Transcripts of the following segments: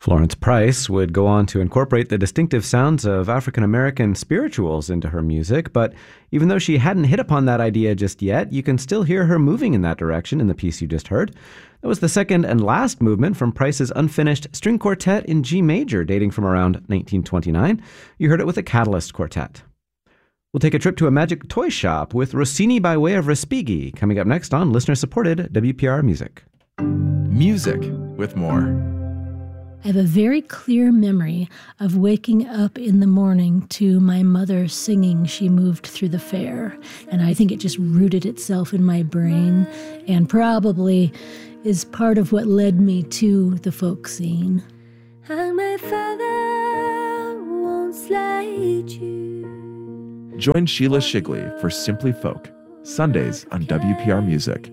Florence Price would go on to incorporate the distinctive sounds of African-American spirituals into her music, but even though she hadn't hit upon that idea just yet, you can still hear her moving in that direction in the piece you just heard. That was the second and last movement from Price's unfinished string quartet in G major, dating from around 1929. You heard it with the Catalyst Quartet. We'll take a trip to a magic toy shop with Rossini by way of Respighi, coming up next on listener-supported WPR Music. Music with more. I have a very clear memory of waking up in the morning to my mother singing She Moved Through the Fair. And I think it just rooted itself in my brain and probably is part of what led me to the folk scene. And my father won't slide you. Join Sheila Shigley for Simply Folk, Sundays on WPR Music.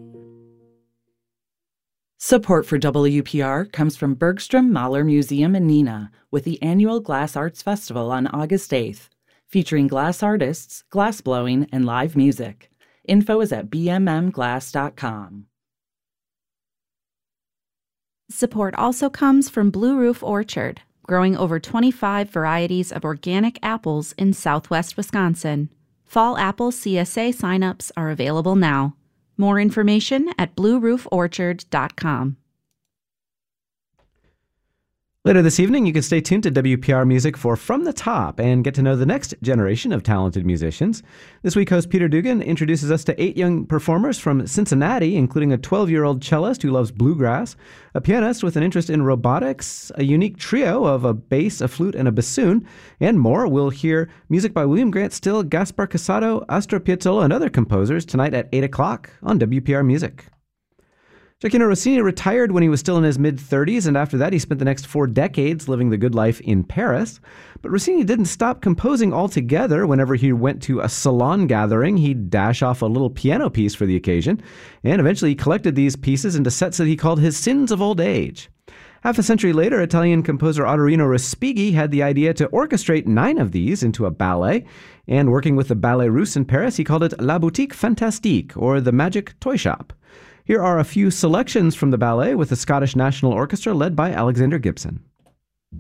Support for WPR comes from Bergstrom Mahler Museum in Neenah with the annual Glass Arts Festival on August 8th, featuring glass artists, glass blowing, and live music. Info is at bmmglass.com. Support also comes from Blue Roof Orchard, growing over 25 varieties of organic apples in southwest Wisconsin. Fall apple CSA signups are available now. More information at bluerooforchard.com. Later this evening, you can stay tuned to WPR Music for From the Top and get to know the next generation of talented musicians. This week, host Peter Dugan introduces us to 8 young performers from Cincinnati, including a 12-year-old cellist who loves bluegrass, a pianist with an interest in robotics, a unique trio of a bass, a flute, and a bassoon, and more. We'll hear music by William Grant Still, Gaspar Casado, Astor Piazzolla, and other composers tonight at 8 o'clock on WPR Music. Gioacchino Rossini retired when he was still in his mid-30s, and after that he spent the next 4 decades living the good life in Paris. But Rossini didn't stop composing altogether. Whenever he went to a salon gathering, he'd dash off a little piano piece for the occasion, and eventually he collected these pieces into sets that he called his Sins of Old Age. Half a century later, Italian composer Ottorino Respighi had the idea to orchestrate 9 of these into a ballet, and working with the Ballet Russe in Paris, he called it La Boutique Fantastique, or the Magic Toy Shop. Here are a few selections from the ballet with the Scottish National Orchestra led by Alexander Gibson.